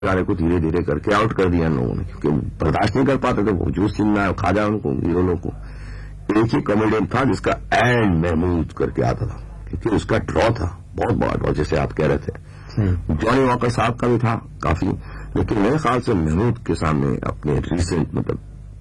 गाने को धीरे धीरे करके आउट कर दिया लोगों ने, क्योंकि बर्दाश्त नहीं कर पाते थे वो जूस सिन्हा खा जाए उनको हीरो लोगों को। एक ही कॉमेडियन था जिसका एंड महमूद करके आता था, क्योंकि उसका ड्रॉ था, बहुत बड़ा ड्रॉ, जैसे आप कह रहे थे। जॉनी वॉकर साहब का भी था काफी, लेकिन मेरे ख्याल से महमूद के सामने अपने रिसेंट मतलब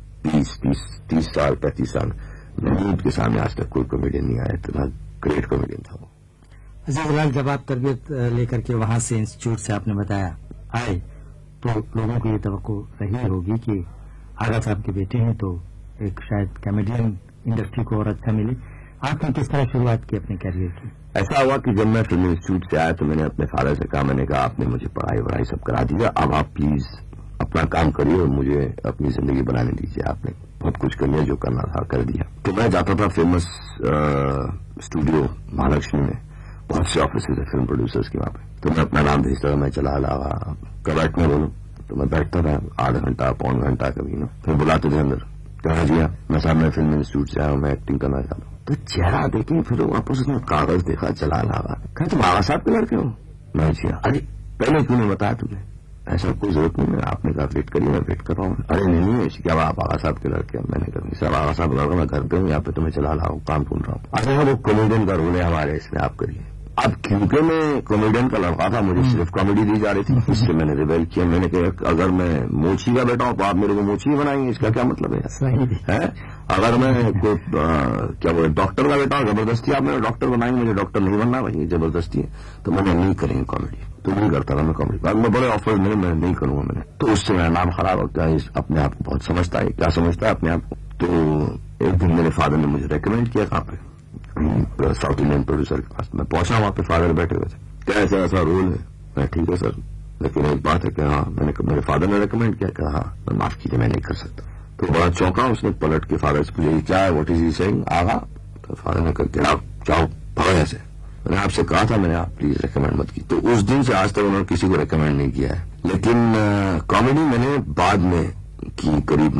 30 साल 35 साल महमूद के सामने आज तक कोई कॉमेडियन नहीं आया, इतना ग्रेट कॉमेडियन था वो। अच्छा जलाल, जब आप तरबियत लेकर के वहां से इंस्टीट्यूट से आपने बताया आए, तो लोगों को ये तवक्को रही होगी कि आगा साहब के बेटे हैं तो एक शायद कॉमेडियन इंडस्ट्री को और अच्छा मिले। आपने किस तरह शुरुआत की अपने कैरियर की? ऐसा हुआ कि जब मैं फिल्म इंस्टीट्यूट से आया तो मैंने अपने फादर से कहा, मैंने कहा आपने मुझे पढ़ाई वढ़ाई सब करा दी है, अब आप प्लीज अपना काम करिए और मुझे अपनी जिंदगी बनाने दीजिए। आपने बहुत कुछ कर लिया, जो करना था कर दिया। तो मैं जाता था फेमस स्टूडियो महालक्ष्मी में, बहुत से ऑफिस थे फिल्म प्रोड्यूसर्स के वहां पे, तो मैं अपना नाम भेजता था, मैं चला लावा कब बैठने बोलूं, तो मैं बैठता था आधा घंटा पौन घंटा कभी ना, फिर बुलाते थे अंदर, कहा जी मैं साहब मैं फिल्म इंस्टीट्यूट से आया हूं, मैं एक्टिंग करना चाहता हूं। तो चेहरा देखे, फिर वापस उसने कागज देखा, चला लावा, कहा तुम आगा साहब के लड़के हो? मैं जी अरे पहले क्यों नहीं बताया तुमने? ऐसा कोई जरूरत नहीं है, आपने कहा वेट करिए, मैं वेट कर रहा हूँ। अरे नहीं क्या आप आगा साहब के लड़के? मैंने कहा साहब आगा साहब लड़का मैं घर पे हूँ, यहाँ पे तुम्हें चला लाऊं, काम ढूंढ रहा हूँ। अरे वो कॉमेडियन का रोल है हमारे, इसमें आप करिए। अब क्योंकि मैं कॉमेडियन का लड़का था, मुझे सिर्फ कॉमेडी दी जा रही थी, इससे मैंने रिवेल किया। मैंने कहा अगर मैं मोची का बेटा हूं तो आप मेरे को मोची बनाएंगे, इसका क्या मतलब है? सही है। अगर मैं कोई क्या बोले डॉक्टर का बेटा हूं, जबरदस्ती आप मेरा डॉक्टर बनाएंगे, मुझे डॉक्टर नहीं बनना भाई, जबरदस्ती है। तो मैंने नहीं करेंगे कॉमेडी, तो नहीं करता था मैं कॉमेडी। बाद में बड़े ऑफर मिले, मैं नहीं करूंगा मैंने, तो उससे मेरा नाम खराब होता है। अपने आप को बहुत समझता है, क्या समझता है अपने आप को। तो एक दिन मेरे फादर ने मुझे रेकमेंड किया, कहाँ पे साउथ इंडियन प्रोड्यूसर के पास। मैं पहुंचा, वहां पे फादर बैठे हुए थे, क्या ऐसा ऐसा रोल है? मैं ठीक है सर, लेकिन एक बात है कि हाँ, मेरे फादर ने रेकमेंड किया कि हाँ मैं माफ कीजिए मैं नहीं कर सकता। तो बड़ा चौंका, उसने पलट के फादर से पूछा क्या है, व्हाट इज ही सेइंग आगा? तो फादर ने कहा आप जाओ भागो ऐसे, मैंने आपसे कहा था, मैंने आप प्लीज रेकमेंड मत की। तो उस दिन से आज तक उन्होंने किसी को रेकमेंड नहीं किया है। लेकिन कॉमेडी मैंने बाद में की, करीब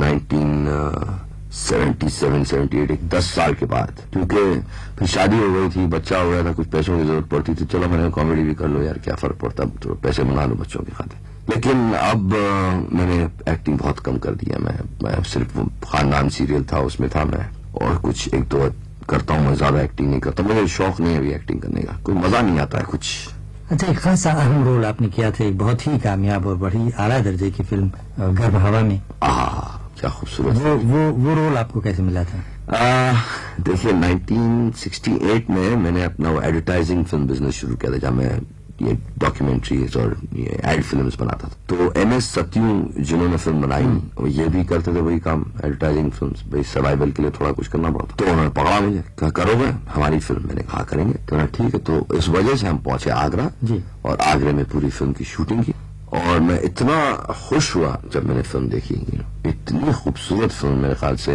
1977-78, 10 साल के बाद, क्योंकि फिर शादी हो गई थी, बच्चा हो गया था, कुछ पैसों की जरूरत पड़ती थी, चलो मैंने कॉमेडी भी कर लो यार, क्या फर्क पड़ता, अब तो पैसे बना लो बच्चों के खाते। लेकिन अब मैंने एक्टिंग बहुत कम कर दिया। मैं सिर्फ खानदान सीरियल था उसमें था मैं, और कुछ एक दो करता हूँ, मैं ज्यादा एक्टिंग नहीं करता, मुझे शौक नहीं है अभी एक्टिंग करने का, कोई मजा नहीं आता है कुछ। अच्छा, एक खासा अहम रोल आपने किया था एक बहुत ही कामयाब और बड़ी आला दर्जे की फिल्म गर्भ हवा में। क्या खूबसूरत वो रोल आपको कैसे मिला था? देखिए 1968 में मैंने अपना वो एडवर्टाइजिंग फिल्म बिजनेस शुरू किया था, जहाँ मैं ये डॉक्यूमेंट्रीज और ये एड फिल्म्स बनाता था। तो MS सत्यू जिन्होंने फिल्म बनाई, वो ये भी करते थे वही काम, एडवर्टाइजिंग फिल्म्स, भाई सर्वाइवल के लिए थोड़ा कुछ करना पड़ता। तो उन्होंने पकड़ा मुझे, क्या करोगे हमारी फिल्म? मैंने कहा करेंगे। तो ठीक है, तो इस वजह से हम पहुंचे आगरा जी, और आगरे में पूरी फिल्म की शूटिंग की। और मैं इतना खुश हुआ जब मैंने फिल्म देखी, इतनी खूबसूरत फिल्म। मेरे ख्याल से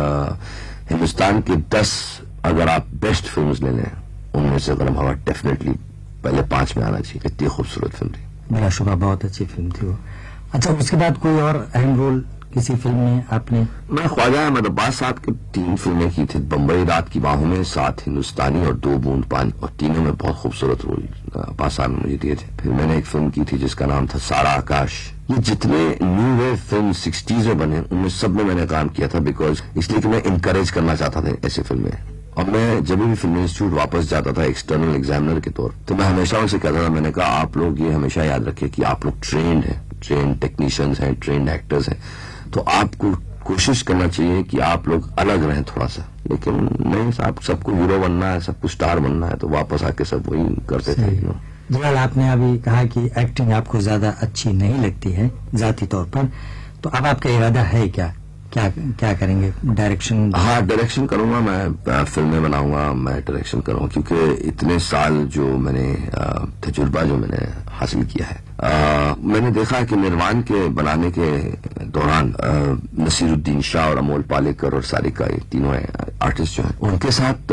हिंदुस्तान की 10 अगर आप बेस्ट फिल्म्स ले लें, उनमें से गर्भ हवा डेफिनेटली पहले 5 में आना चाहिए, इतनी खूबसूरत फिल्म थी। मेरा शुभा बहुत अच्छी फिल्म थी वो। अच्छा, उसके बाद कोई और अहम रोल किसी फिल्म में आपने? मैं ख्वाजा अहमद अब्बास साहब की 3 फिल्में की थी, बम्बई रात की बाहों में, 7 हिंदुस्तानी और 2 बूंद पानी, और तीनों में बहुत खूबसूरत रोल अब्बास साहब ने मुझे दिए थे। फिर मैंने एक फिल्म की थी जिसका नाम था सारा आकाश। ये जितने न्यू वेव फिल्म 60s में बने, उनमें सब में मैंने काम किया था, बिकॉज इसलिए कि मैं इनकरेज करना चाहता था ऐसे फिल्में। और मैं जब भी फिल्म इंस्टीट्यूट वापस जाता था एक्सटर्नल एग्जामिनर के तौर, तो मैं हमेशा उनसे कहता था, मैंने कहा आप लोग ये हमेशा याद रखिए कि आप लोग ट्रेंड हैं, ट्रेंड टेक्नीशियंस हैं, ट्रेंड एक्टर्स हैं, तो आपको कोशिश करना चाहिए कि आप लोग अलग रहें थोड़ा सा। लेकिन नहीं साहब, सबको हीरो बनना है, सबको स्टार बनना है, तो वापस आके सब वही करते थे। जलाल, आपने अभी कहा कि एक्टिंग आपको ज्यादा अच्छी नहीं लगती है जाती तौर पर, तो अब आपका इरादा है क्या करेंगे? डायरेक्शन? हाँ, डायरेक्शन करूंगा मैं, फिल्में बनाऊंगा, मैं डायरेक्शन करूंगा, क्योंकि इतने साल जो मैंने तजुर्बा जो मैंने हासिल किया है, मैंने देखा कि निर्वाण के बनाने के दौरान नसीरुद्दीन शाह और अमोल पालेकर और सारिका, ये तीनों आर्टिस्ट जो हैं, उनके साथ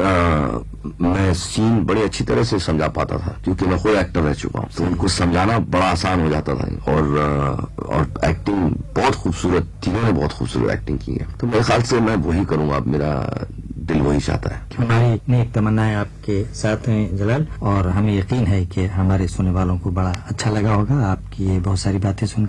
मैं सीन बड़ी अच्छी तरह से समझा पाता था, क्योंकि मैं खुद एक्टर रह चुका हूँ, तो उनको समझाना बड़ा आसान हो जाता था। और एक्टिंग बहुत खूबसूरत, तीनों ने बहुत खूबसूरत एक्टिंग की है, तो मेरे ख्याल से मैं वही करूंगा, अब मेरा दिल वही चाहता है। हमारी इतनी एक तमन्नाएं आपके साथ हैं जलाल, और हमें यकीन है कि हमारे सुनने वालों को बड़ा अच्छा लगा होगा आपकी कि ये बहुत सारी बातें सुन